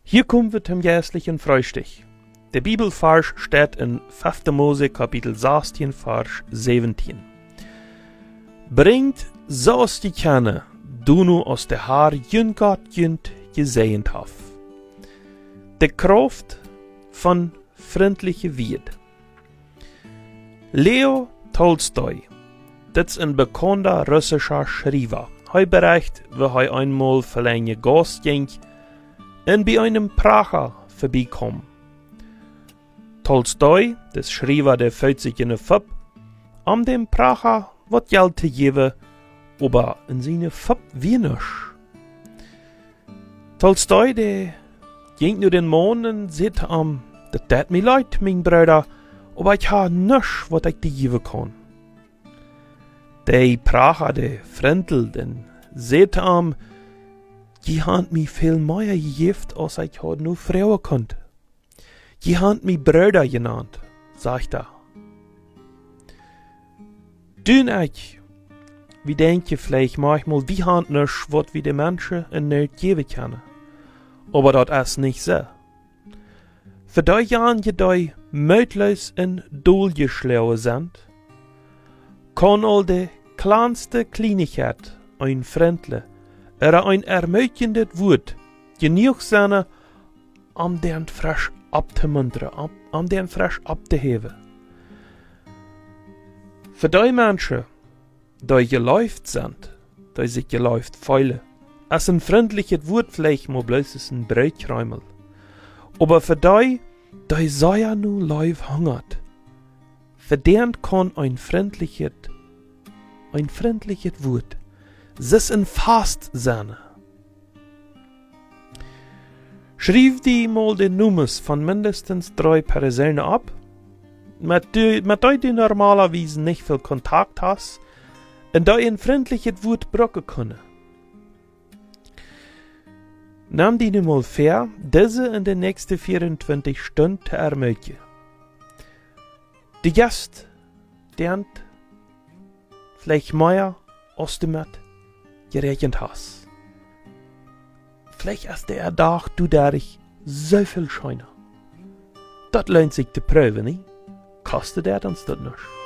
Hier kommen wir zum jährlichen Frühstück. Der Bibelvers steht in 5. Mose Kapitel 16, Vers 17. Bringt so aus die Kerne, du nu aus der Haar jün Gott jünd gesehnt haf. De Kraft von freundliche Wied. Leo Tolstoi, das ist ein bekannter russischer Schreiber. Hij bericht, wie hij einmal für eine Gast ging und bei einem Prager vorbeikom. Tolstoi, des Schreiber der 40 in der Fab, dem Prager wat Geld zu geben, aber in seine Fab wenig. Tolstoi, der ging nur den Mond und sagt das tät mir leid, mein Bruder, aber ich ha nisch, wat ich dir geben kann. Der Prager, der Frentel, den sagt die han mi viel mehr gegeben, als ich heute nur fragen konnte. Die han mi Brüder genannt, sagt er. Dün ich, wie denke vielleicht manchmal, wie han nisch, wat wie die Menschen in der geben können. Aber dat ist nicht so. Für die Jahren, die möglich in Dolgeschlaue sind, kann all die kleinste Kleinigkeit ein Fremdle oder ein ermögliendes Wort genug sein, den frisch abzumuntern, den frisch abzuheben. Für die Menschen, die geläuft sind, die sich geläuft fühlen, ist ein freundliches Wort vielleicht mal bloß ein Brötchräumel. Aber für die so ja nu live hungert, für den kann ein freundliches Wort, das ein Fast sein. Schrieb die mal den Nummers von mindestens 3 Personen ab, mit denen du normalerweise nicht viel Kontakt hast, und die ein freundliches Wort brauchen können. Nimm die mal fair, diese in den nächsten 24 Stunden zu ermöglichen. Die Gast, der vielleicht mehr aus dem Mat gerechnet hast. Vielleicht ist der Tag du dadurch so viel schöner. Das lohnt sich zu prüfen, nicht? Kostet der uns das nicht?